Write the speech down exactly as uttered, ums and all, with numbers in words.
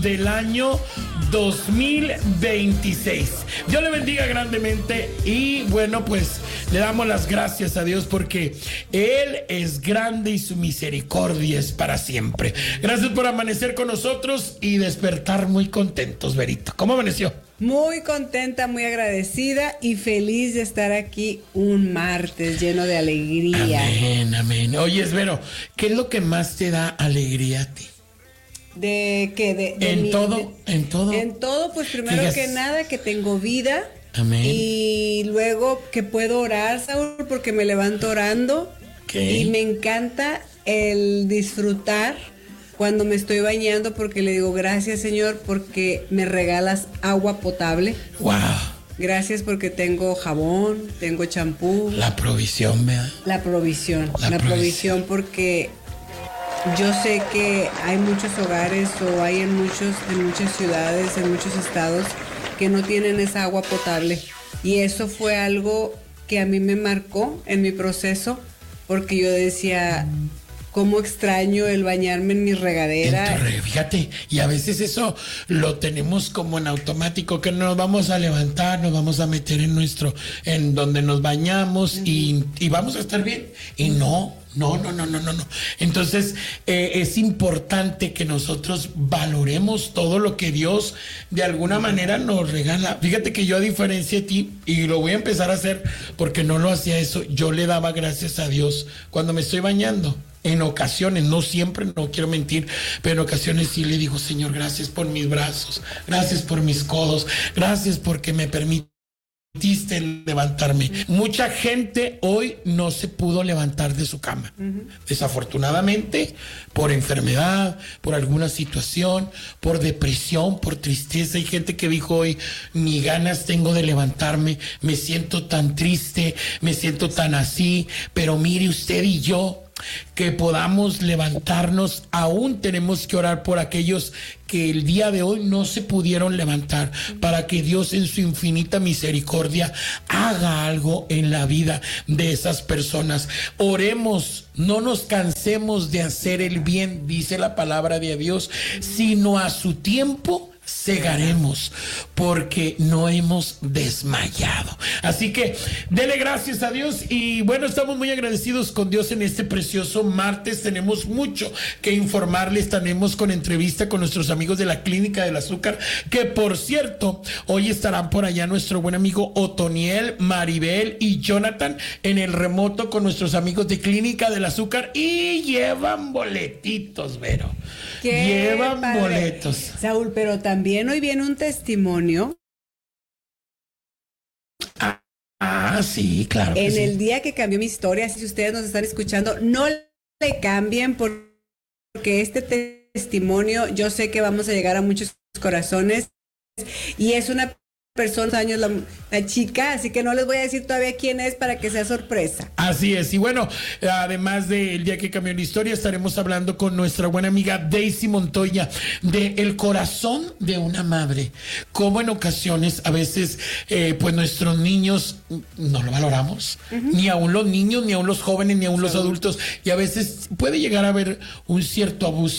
del año dos mil veintiséis. Dios le bendiga grandemente y bueno, pues le damos las gracias a Dios porque Él es grande y su misericordia es para siempre. Gracias por amanecer con nosotros y despertar muy contentos, Verito. ¿Cómo amaneció? Muy contenta, muy agradecida y feliz de estar aquí un martes lleno de alegría. Amén, amén. Oye, Vero, ¿qué es lo que más te da alegría a ti? ¿De qué? De, de en mi, todo, de, en todo. En todo, pues primero Digas, que nada, que tengo vida. Amén. Y luego que puedo orar, Saúl, porque me levanto orando. Okay. Y me encanta el disfrutar cuando me estoy bañando, porque le digo, gracias, Señor, porque me regalas agua potable. Wow. Gracias porque tengo jabón, tengo champú. La provisión, ¿verdad? La provisión. La, la provisión. provisión, porque yo sé que hay muchos hogares o hay en muchos, en muchas ciudades, en muchos estados que no tienen esa agua potable. Y eso fue algo que a mí me marcó en mi proceso, porque yo decía, cómo extraño el bañarme en mi regadera. En tu re, fíjate, y a veces eso lo tenemos como en automático, que nos vamos a levantar, nos vamos a meter en nuestro, en donde nos bañamos, uh-huh. y, y vamos a estar bien. Y no, no, no, no, no, no, no. Entonces, eh, es importante que nosotros valoremos todo lo que Dios de alguna manera nos regala. Fíjate que yo, a diferencia de ti, y lo voy a empezar a hacer porque no lo hacía eso, yo le daba gracias a Dios cuando me estoy bañando. En ocasiones, no siempre, no quiero mentir, pero en ocasiones sí le digo, Señor, gracias por mis brazos, gracias por mis codos, gracias porque me permitiste levantarme. Uh-huh. Mucha gente hoy no se pudo levantar de su cama. Uh-huh. Desafortunadamente, por enfermedad, por alguna situación, por depresión, por tristeza. Hay gente que dijo hoy, ni ganas tengo de levantarme, me siento tan triste, me siento tan así, pero mire usted y yo, que podamos levantarnos. Aún tenemos que orar por aquellos que el día de hoy no se pudieron levantar, para que Dios en su infinita misericordia haga algo en la vida de esas personas. Oremos, no nos cansemos de hacer el bien, dice la palabra de Dios, sino a su tiempo segaremos, porque no hemos desmayado. Así que dele gracias a Dios y bueno, estamos muy agradecidos con Dios en este precioso martes. Tenemos mucho que informarles. Tenemos con entrevista con nuestros amigos de la Clínica del Azúcar, que por cierto, hoy estarán por allá nuestro buen amigo Otoniel, Maribel y Jonathan en el remoto con nuestros amigos de Clínica del Azúcar y llevan boletitos, Vero. Llevan padre. boletos. Saúl, pero también hoy viene un testimonio. Ah, ah sí, claro. En sí. el día que cambió mi historia, si ustedes nos están escuchando, no le cambien, porque este testimonio, yo sé que vamos a llegar a muchos corazones, y es una persona, años la, la chica, así que no les voy a decir todavía quién es para que sea sorpresa. Así es, y bueno, además del día que cambió la historia, estaremos hablando con nuestra buena amiga Daisy Montoya de El Corazón de una Madre. Como en ocasiones, a veces, eh, pues nuestros niños no lo valoramos, uh-huh. ni aún los niños, ni aún los jóvenes, ni aún los adultos, y a veces puede llegar a haber un cierto abuso